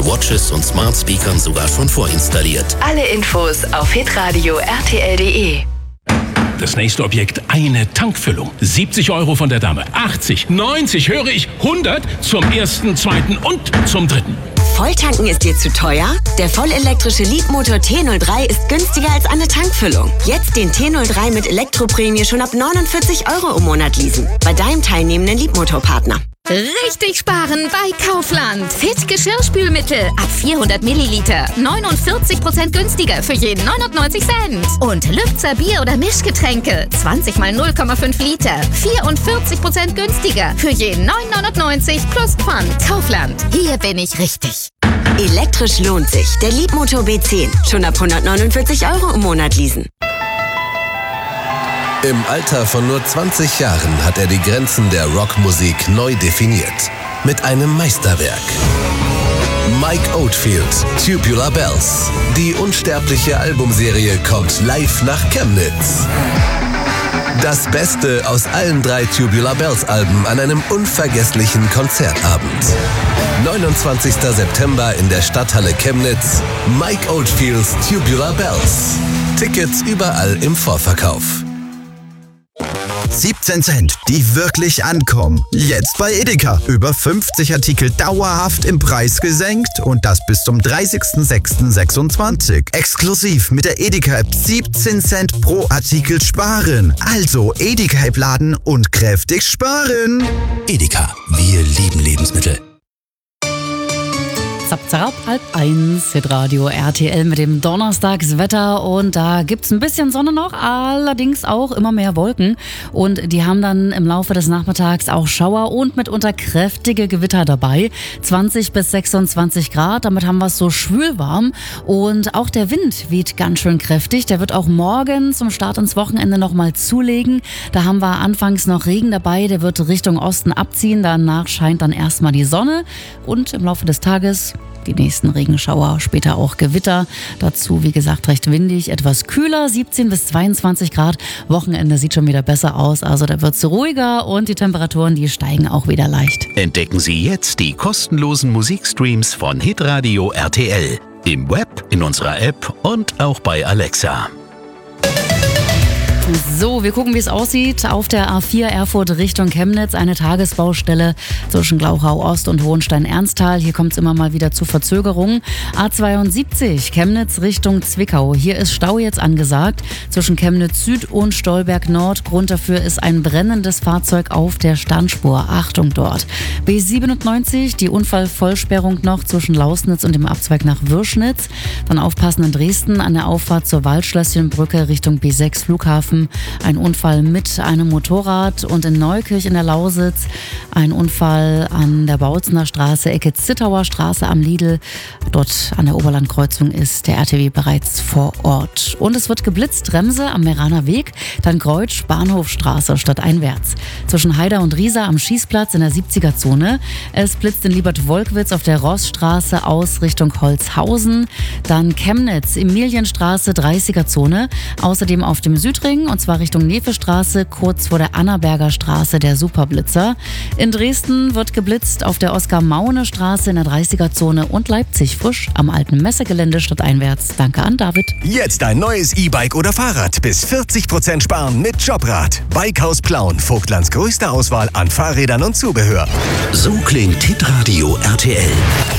Watches und Smart Speakern sogar schon vorinstalliert. Alle Infos auf hitradio rtl.de. Das nächste Objekt, eine Tankfüllung. 70 € von der Dame. 80, 90, höre ich, 100 zum ersten, zweiten und zum dritten. Volltanken ist dir zu teuer? Der vollelektrische Leapmotor T03 ist günstiger als eine Tankfüllung. Jetzt den T03 mit Elektroprämie schon ab 49 € im Monat leasen. Bei deinem teilnehmenden Leapmotor-Partner. Richtig sparen bei Kaufland. Fit Geschirrspülmittel ab 400 Milliliter. 49% günstiger für jeden 99 Cent. Und Lübzer Bier- oder Mischgetränke. 20 mal 0,5 Liter. 44% günstiger für jeden 9,99 plus Pfand. Kaufland. Hier bin ich richtig. Elektrisch lohnt sich. Der Leapmotor B10. Schon ab 149 € im Monat leasen. Im Alter von nur 20 Jahren hat er die Grenzen der Rockmusik neu definiert. Mit einem Meisterwerk. Mike Oldfield, Tubular Bells. Die unsterbliche Albumserie kommt live nach Chemnitz. Das Beste aus allen 3 Tubular Bells Alben an einem unvergesslichen Konzertabend. 29. September in der Stadthalle Chemnitz. Mike Oldfields Tubular Bells. Tickets überall im Vorverkauf. 17 Cent, die wirklich ankommen. Jetzt bei Edeka. Über 50 Artikel dauerhaft im Preis gesenkt und das bis zum 30.06.26. Exklusiv mit der Edeka-App 17 Cent pro Artikel sparen. Also Edeka-App laden und kräftig sparen. Edeka, wir lieben Lebensmittel. Zap, 1:30, Hitradio RTL mit dem Donnerstagswetter und da gibt's ein bisschen Sonne noch, allerdings auch immer mehr Wolken und die haben dann im Laufe des Nachmittags auch Schauer und mitunter kräftige Gewitter dabei. 20 bis 26 Grad, damit haben wir es so schwülwarm und auch der Wind weht ganz schön kräftig. Der wird auch morgen zum Start ins Wochenende nochmal zulegen. Da haben wir anfangs noch Regen dabei, der wird Richtung Osten abziehen, danach scheint dann erstmal die Sonne und im Laufe des Tages die nächsten Regenschauer, später auch Gewitter. Dazu, wie gesagt, recht windig, etwas kühler, 17 bis 22 Grad. Wochenende sieht schon wieder besser aus, also da wird es ruhiger und die Temperaturen, die steigen auch wieder leicht. Entdecken Sie jetzt die kostenlosen Musikstreams von Hitradio RTL. Im Web, in unserer App und auch bei Alexa. So, wir gucken, wie es aussieht. Auf der A4 Erfurt Richtung Chemnitz eine Tagesbaustelle zwischen Glauchau Ost und Hohenstein-Ernsthal. Hier kommt es immer mal wieder zu Verzögerungen. A72 Chemnitz Richtung Zwickau. Hier ist Stau jetzt angesagt zwischen Chemnitz Süd und Stolberg Nord. Grund dafür ist ein brennendes Fahrzeug auf der Standspur. Achtung dort. B97, die Unfallvollsperrung noch zwischen Lausnitz und dem Abzweig nach Würschnitz. Dann aufpassen in Dresden an der Auffahrt zur Waldschlösschenbrücke Richtung B6 Flughafen. Ein Unfall mit einem Motorrad und in Neukirch in der Lausitz ein Unfall an der Bautzener Straße, Ecke Zittauer Straße am Lidl. Dort an der Oberlandkreuzung ist der RTW bereits vor Ort. Und es wird geblitzt, Remse am Meraner Weg, dann Kreuz, Bahnhofstraße stadteinwärts. Zwischen Haider und Riesa am Schießplatz in der 70er-Zone. Es blitzt in Liebert-Wolkwitz auf der Rossstraße aus Richtung Holzhausen. Dann Chemnitz, Emilienstraße, 30er-Zone. Außerdem auf dem Südring und zwar Richtung Nefestraße, kurz vor der Annaberger Straße, der Superblitzer. In Dresden wird geblitzt auf der Oskar-Maune-Straße in der 30er-Zone und Leipzig frisch am alten Messegelände stadteinwärts. Danke an David. Jetzt ein neues E-Bike oder Fahrrad. Bis 40% sparen mit Jobrad. Bikehaus Plauen, Vogtlands größte Auswahl an Fahrrädern und Zubehör. So klingt Hitradio RTL.